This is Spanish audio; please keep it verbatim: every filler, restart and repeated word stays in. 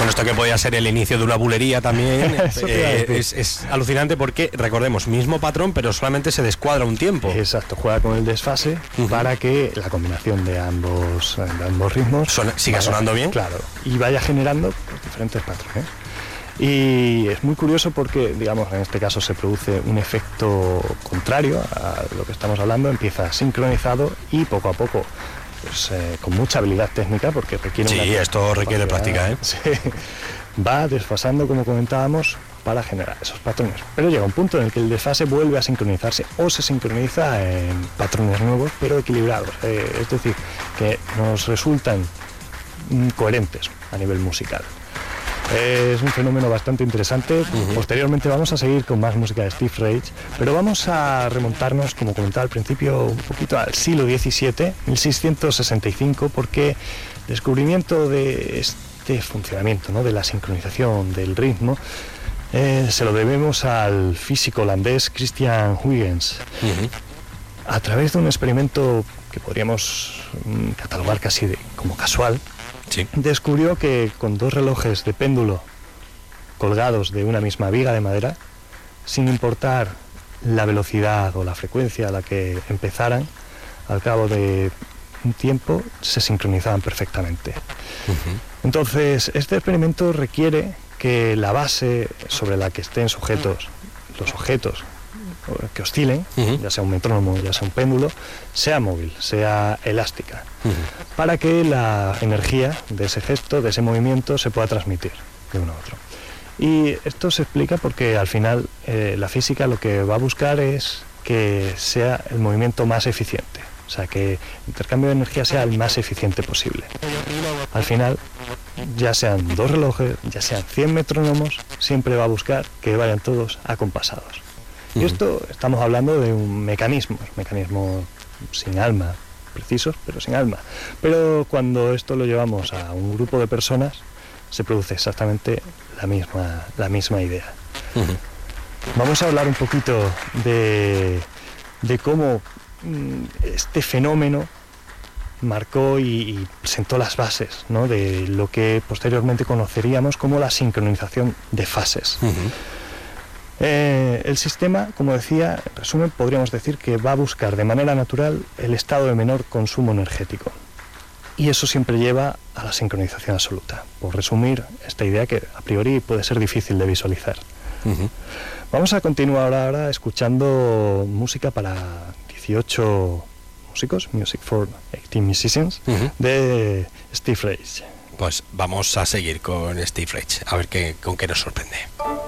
Con esto que podía ser el inicio de una bulería también, eh, es, es alucinante porque, recordemos, mismo patrón, pero solamente se descuadra un tiempo. Exacto, juega con el desfase uh-huh. para que la combinación de ambos, de ambos ritmos Son, siga vaya, sonando bien. Claro, y vaya generando pues, diferentes patrones. Y es muy curioso porque, digamos, en este caso se produce un efecto contrario a lo que estamos hablando, empieza sincronizado y poco a poco, pues eh, con mucha habilidad técnica, porque requiere sí, una esto requiere práctica, ¿eh? Sí, va desfasando, como comentábamos, para generar esos patrones. Pero llega un punto en el que el desfase vuelve a sincronizarse o se sincroniza en patrones nuevos, pero equilibrados. Eh, es decir, que nos resultan mm, coherentes a nivel musical. Es un fenómeno bastante interesante. Uh-huh. Posteriormente vamos a seguir con más música de Steve Reich, pero vamos a remontarnos, como comentaba al principio, un poquito al siglo diecisiete, mil seiscientos sesenta y cinco, porque el descubrimiento de este funcionamiento, ¿no?, de la sincronización del ritmo, eh, se lo debemos al físico holandés Christian Huygens. Uh-huh. A través de un experimento que podríamos mm, catalogar casi de, como casual, sí. descubrió que con dos relojes de péndulo colgados de una misma viga de madera, sin importar la velocidad o la frecuencia a la que empezaran, al cabo de un tiempo se sincronizaban perfectamente. Uh-huh. Entonces, este experimento requiere que la base sobre la que estén sujetos los objetos que oscilen, uh-huh. ya sea un metrónomo, ya sea un péndulo, sea móvil, sea elástica, uh-huh. para que la energía de ese gesto, de ese movimiento, se pueda transmitir de uno a otro. Y esto se explica porque al final eh, la física lo que va a buscar es que sea el movimiento más eficiente, o sea, que el intercambio de energía sea el más eficiente posible. Al final, ya sean dos relojes, ya sean cien metrónomos, siempre va a buscar que vayan todos acompasados. Y esto estamos hablando de un mecanismo, mecanismo sin alma, precisos, pero sin alma. Pero cuando esto lo llevamos a un grupo de personas, se produce exactamente la misma, la misma idea. Uh-huh. Vamos a hablar un poquito de, de cómo mm, este fenómeno marcó y, y sentó las bases, ¿no?, de lo que posteriormente conoceríamos como la sincronización de fases. Uh-huh. Eh, el sistema, como decía, en resumen, podríamos decir que va a buscar de manera natural el estado de menor consumo energético. Y eso siempre lleva a la sincronización absoluta. Por resumir esta idea que a priori puede ser difícil de visualizar. Uh-huh. Vamos a continuar ahora escuchando música para dieciocho músicos, Music for eighteen Musicians, uh-huh. de Steve Reich. Pues vamos a seguir con Steve Reich, a ver qué, con qué nos sorprende.